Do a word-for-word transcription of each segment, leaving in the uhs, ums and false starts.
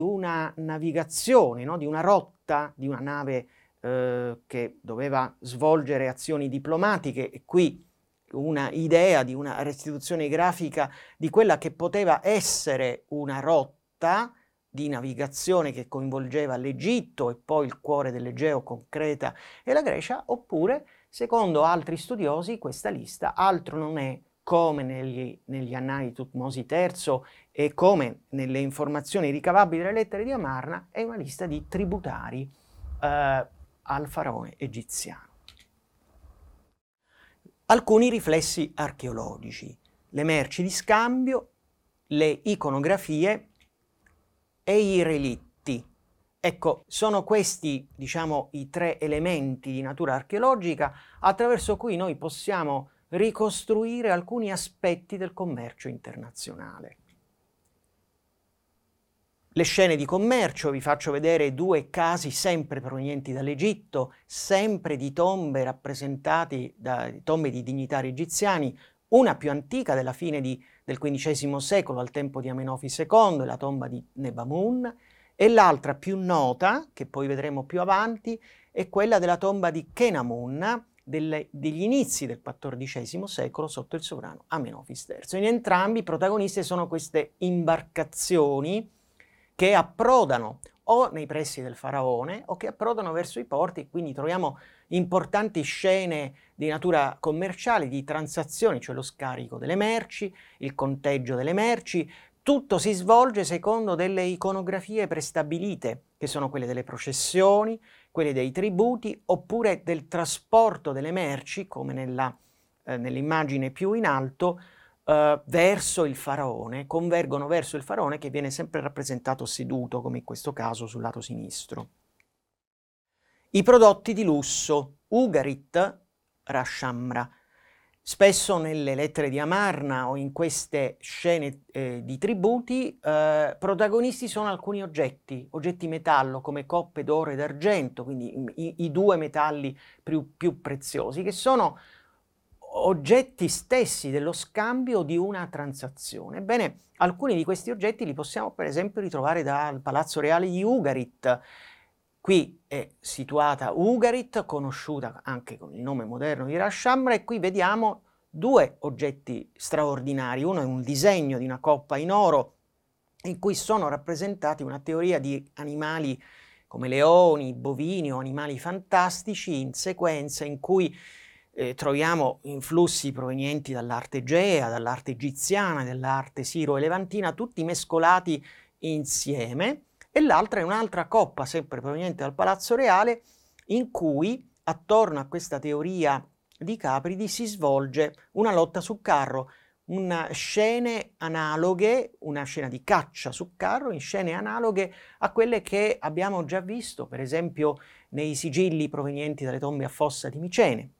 una navigazione, no? Di una rotta, di una nave eh, che doveva svolgere azioni diplomatiche, e qui una idea di una restituzione grafica di quella che poteva essere una rotta di navigazione che coinvolgeva l'Egitto e poi il cuore dell'Egeo con Creta e la Grecia, oppure, secondo altri studiosi, questa lista altro non è, come negli, negli annali di Tutmosi terzo e come nelle informazioni ricavabili dalle lettere di Amarna, è una lista di tributari eh, al faraone egiziano. Alcuni riflessi archeologici, le merci di scambio, le iconografie e i relitti. Ecco, sono questi, diciamo, i tre elementi di natura archeologica attraverso cui noi possiamo ricostruire alcuni aspetti del commercio internazionale. Le scene di commercio, vi faccio vedere due casi sempre provenienti dall'Egitto, sempre di tombe rappresentate da tombe di dignitari egiziani, una più antica della fine di, del quindicesimo secolo, al tempo di Amenofi secondo, la tomba di Nebamun, e l'altra più nota, che poi vedremo più avanti, è quella della tomba di Chenamun, delle, degli inizi del quattordicesimo secolo sotto il sovrano Amenofis terzo. In entrambi i protagonisti sono queste imbarcazioni che approdano o nei pressi del faraone o che approdano verso i porti, quindi troviamo importanti scene di natura commerciale, di transazioni, cioè lo scarico delle merci, il conteggio delle merci. Tutto si svolge secondo delle iconografie prestabilite, che sono quelle delle processioni, quelle dei tributi, oppure del trasporto delle merci, come nella, eh, nell'immagine più in alto, Uh, verso il faraone, convergono verso il faraone, che viene sempre rappresentato seduto, come in questo caso sul lato sinistro. I prodotti di lusso, Ugarit, Rashamra. Spesso nelle lettere di Amarna o in queste scene eh, di tributi, eh, protagonisti sono alcuni oggetti, oggetti metallo, come coppe d'oro ed argento, quindi i, i due metalli più, più preziosi, che sono oggetti stessi dello scambio di una transazione. Ebbene, alcuni di questi oggetti li possiamo per esempio ritrovare dal Palazzo Reale di Ugarit. Qui è situata Ugarit, conosciuta anche con il nome moderno di Rashamra, e qui vediamo due oggetti straordinari. Uno è un disegno di una coppa in oro in cui sono rappresentati una teoria di animali come leoni, bovini o animali fantastici in sequenza, in cui Eh, troviamo influssi provenienti dall'arte egea, dall'arte egiziana, dall'arte siro-levantina, tutti mescolati insieme, e l'altra è un'altra coppa, sempre proveniente dal Palazzo Reale, in cui attorno a questa teoria di Capridi si svolge una lotta su carro, una scene analoghe, una scena di caccia su carro, in scene analoghe a quelle che abbiamo già visto, per esempio, nei sigilli provenienti dalle tombe a Fossa di Micene.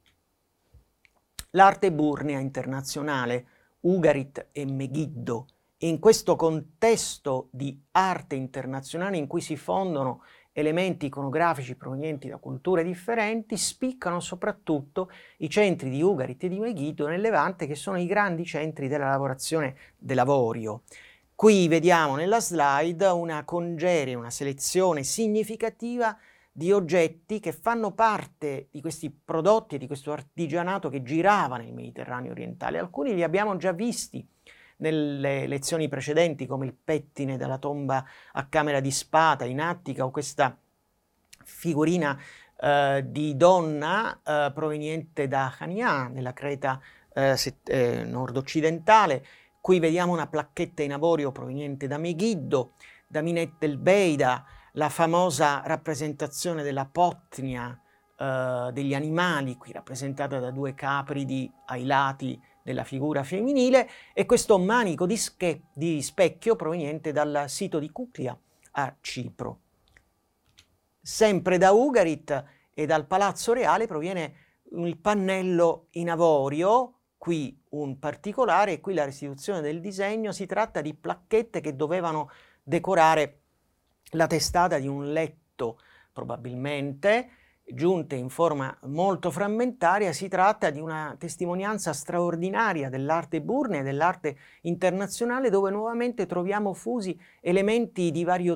L'arte burnea internazionale, Ugarit e Megiddo, e in questo contesto di arte internazionale in cui si fondono elementi iconografici provenienti da culture differenti, spiccano soprattutto i centri di Ugarit e di Megiddo nel Levante, che sono i grandi centri della lavorazione dell'avorio. Qui vediamo nella slide una congerie, una selezione significativa di oggetti che fanno parte di questi prodotti e di questo artigianato che girava nel Mediterraneo orientale. Alcuni li abbiamo già visti nelle lezioni precedenti, come il pettine della tomba a Camera di Spata in Attica, o questa figurina eh, di donna eh, proveniente da Hania, nella Creta eh, eh, nord-occidentale. Qui vediamo una placchetta in avorio proveniente da Megiddo, da Minet el Beida, la famosa rappresentazione della potnia eh, degli animali, qui rappresentata da due capridi ai lati della figura femminile, e questo manico di, di specchio proveniente dal sito di Kuklia a Cipro. Sempre da Ugarit e dal Palazzo Reale proviene il pannello in avorio, qui un particolare, e qui la restituzione del disegno. Si tratta di placchette che dovevano decorare la testata di un letto, probabilmente, giunte in forma molto frammentaria, si tratta di una testimonianza straordinaria dell'arte burna e dell'arte internazionale, dove nuovamente troviamo fusi elementi di vario